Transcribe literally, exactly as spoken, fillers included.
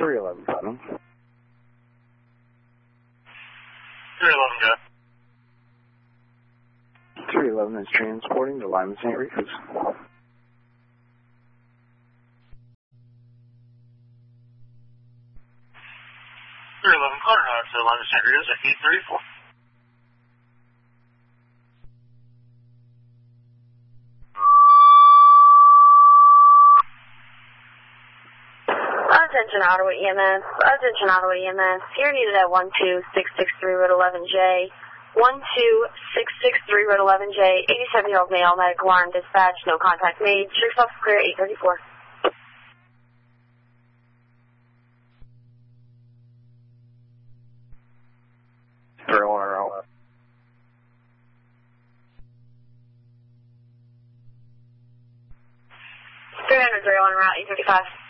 three eleven Putnam. three eleven, go. three eleven is transporting to Lima Saint Regis. three eleven Carter Hawk to Lima Saint Regis at eight thirty-four. Attention Ottawa E M S. Attention Ottawa E M S. Here needed at one two six six three Route eleven J. one two six six three Route eleven J. eighty-seven-year-old male, medical alarm dispatch. No contact made. Sure self clear eight thirty-four. three one route. three hundred, three one route eight thirty-five.